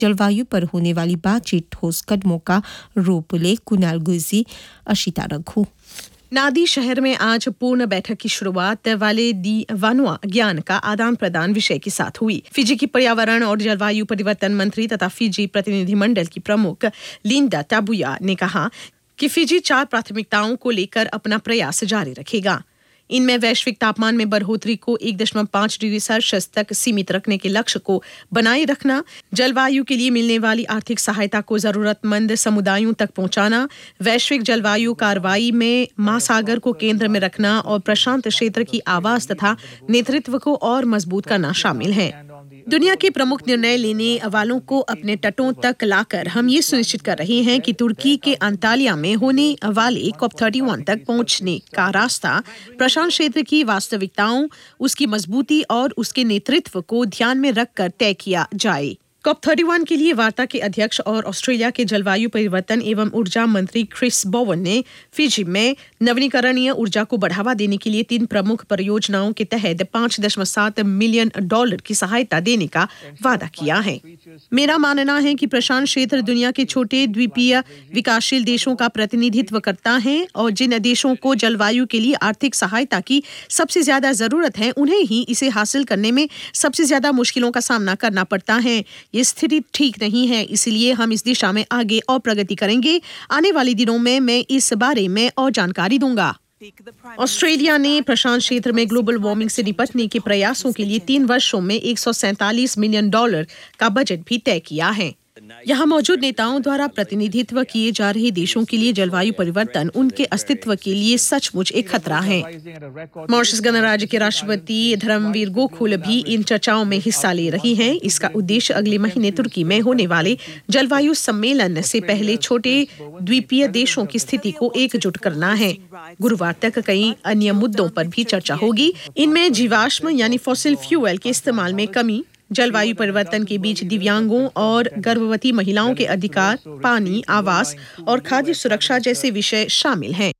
जलवायु पर होने वाली बातचीत ठोस कदमों का रूप ले। कुणाल गुजी, अशिता रघु। नादी शहर में आज पूर्ण बैठक की शुरुआत वाले दी वानुआ ज्ञान का आदान प्रदान विषय के साथ हुई। फिजी की पर्यावरण और जलवायु परिवर्तन मंत्री तथा फिजी प्रतिनिधिमंडल की प्रमुख लिंडा टाबुया ने कहा कि फिजी 4 प्राथमिकताओं को लेकर अपना प्रयास जारी रखेगा। इनमें वैश्विक तापमान में बढ़ोतरी को 1.5 डिग्री सेल्सियस तक सीमित रखने के लक्ष्य को बनाए रखना, जलवायु के लिए मिलने वाली आर्थिक सहायता को जरूरतमंद समुदायों तक पहुंचाना, वैश्विक जलवायु कार्रवाई में महासागर को केंद्र में रखना और प्रशांत क्षेत्र की आवाज तथा नेतृत्व को और मजबूत करना शामिल है। दुनिया के प्रमुख निर्णय लेने वालों को अपने तटों तक लाकर हम ये सुनिश्चित कर रहे हैं कि तुर्की के अंतालिया में होने वाले COP31 तक पहुंचने का रास्ता प्रशांत क्षेत्र की वास्तविकताओं, उसकी मजबूती और उसके नेतृत्व को ध्यान में रखकर तय किया जाए। COP31 के लिए वार्ता के अध्यक्ष और ऑस्ट्रेलिया के जलवायु परिवर्तन एवं ऊर्जा मंत्री क्रिस बोवन ने फिजी में नवीकरणीय ऊर्जा को बढ़ावा देने के लिए 3 प्रमुख परियोजनाओं के तहत $5.7 मिलियन की सहायता देने का वादा किया है। मेरा मानना है कि प्रशांत क्षेत्र दुनिया के छोटे द्वीपीय विकासशील देशों का प्रतिनिधित्व करता है और जिन देशों को जलवायु के लिए आर्थिक सहायता की सबसे ज्यादा जरूरत है, उन्हें ही इसे हासिल करने में सबसे ज्यादा मुश्किलों का सामना करना पड़ता है। ये स्थिति ठीक नहीं है, इसलिए हम इस दिशा में आगे और प्रगति करेंगे। आने वाले दिनों में मैं इस बारे में और जानकारी दूंगा। ऑस्ट्रेलिया ने प्रशांत क्षेत्र में ग्लोबल वार्मिंग से निपटने के प्रयासों के लिए 3 वर्षों में $147 मिलियन का बजट भी तय किया है। यहाँ मौजूद नेताओं द्वारा प्रतिनिधित्व किए जा रहे देशों के लिए जलवायु परिवर्तन उनके अस्तित्व के लिए सचमुच एक खतरा है। मॉरिशस गणराज्य के राष्ट्रपति धर्मवीर गोकुल भी इन चर्चाओं में हिस्सा ले रही हैं। इसका उद्देश्य अगले महीने तुर्की में होने वाले जलवायु सम्मेलन से पहले छोटे द्वीपीय देशों की स्थिति को एकजुट करना है। गुरुवार तक कई अन्य मुद्दों पर भी चर्चा होगी। इनमें जीवाश्म यानी फॉसिल फ्यूल के इस्तेमाल में कमी, जलवायु परिवर्तन के बीच दिव्यांगों और गर्भवती महिलाओं के अधिकार, पानी, आवास और खाद्य सुरक्षा जैसे विषय शामिल हैं।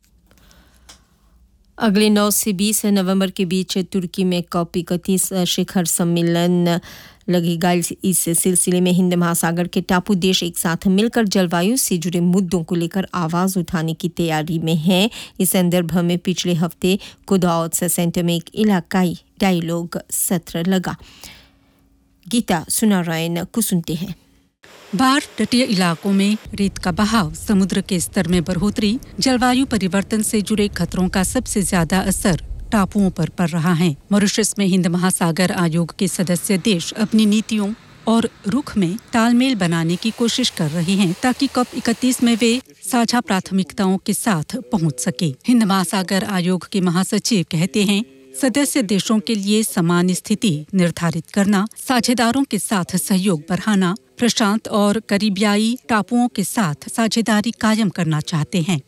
अगले 9 से 20 नवंबर के बीच तुर्की में COP31 शिखर सम्मेलन लगेगा। इस सिलसिले में हिंद महासागर के टापू देश एक साथ मिलकर जलवायु से जुड़े मुद्दों को लेकर आवाज उठाने की तैयारी में हैं। इस संदर्भ में पिछले हफ्ते कुदाउत्स सेंटर में एक इलाकाई डायलॉग सत्र लगा। गीता सुनारायण को सुनते हैं। बाढ़, तटीय इलाकों में रेत का बहाव, समुद्र के स्तर में बढ़ोतरी, जलवायु परिवर्तन से जुड़े खतरों का सबसे ज्यादा असर टापुओं पर पड़ रहा है। मॉरिशस में हिंद महासागर आयोग के सदस्य देश अपनी नीतियों और रुख में तालमेल बनाने की कोशिश कर रहे हैं ताकि COP31 में वे साझा प्राथमिकताओं के साथ पहुंच सके। हिंद महासागर आयोग के महासचिव कहते हैं, सदस्य देशों के लिए समान स्थिति निर्धारित करना, साझेदारों के साथ सहयोग बढ़ाना, प्रशांत और करीबियाई टापुओं के साथ साझेदारी कायम करना चाहते हैं।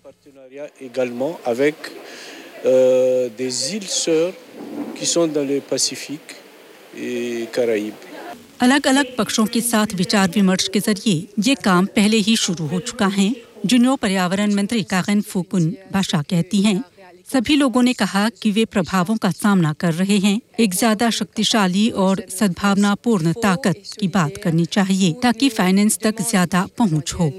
अलग अलग पक्षों के साथ विचार विमर्श के जरिए ये काम पहले ही शुरू हो चुका है। जुनियर पर्यावरण मंत्री कागन फुकुन भाषा कहती हैं, सभी लोगों ने कहा कि वे प्रभावों का सामना कर रहे हैं। एक ज्यादा शक्तिशाली और सद्भावनापूर्ण ताकत की बात करनी चाहिए ताकि फाइनेंस तक ज्यादा पहुंच हो।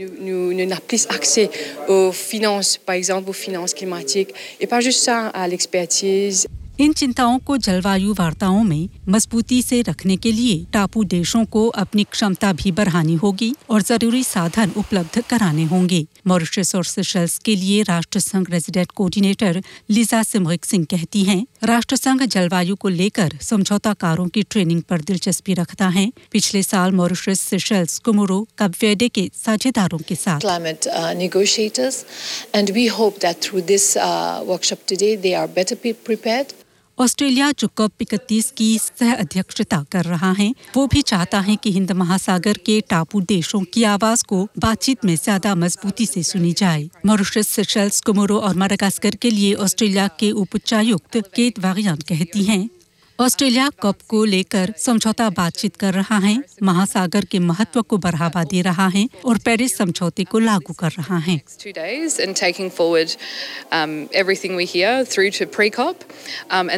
इन चिंताओं को जलवायु वार्ताओं में मजबूती से रखने के लिए टापू देशों को अपनी क्षमता भी बढ़ानी होगी और जरूरी साधन उपलब्ध कराने होंगे। मॉरिशस और सेशल्स के लिए राष्ट्रसंघ रेजिडेंट कोऑर्डिनेटर लिजा सिमरिक सिंह कहती हैं, राष्ट्रसंघ जलवायु को लेकर समझौताकारों की ट्रेनिंग पर दिलचस्पी रखता है। पिछले साल Mauritius, Seychelles, Comoros, cap Verde के साझेदारों के साथ climate negotiators, and we hope that through this workshop today they are better prepared. Australia जो COP31 की सह अध्यक्षता कर रहा है, वो भी चाहता है कि हिंद महासागर के टापू देशों की आवाज को बातचीत में ज्यादा मजबूती से सुनी जाए। मॉरिशस, सेशल्स, कोमोरो और माडागास्कर के लिए ऑस्ट्रेलिया के उपायुक्त केट वागियान कहती हैं, ऑस्ट्रेलिया COP को लेकर समझौता बातचीत कर रहा है, महासागर के महत्व को बढ़ावा दे रहा है और पेरिस समझौते को लागू कर रहा है।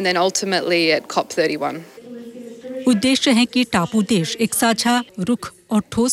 उद्देश्य है कि टापू देश एक साझा रुख और ठोस